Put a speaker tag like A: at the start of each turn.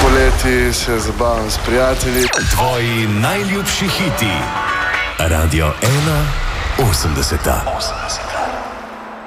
A: poleti se zabavam s prijatelji.
B: Tvoji najljubši hiti. Radio 1, 80.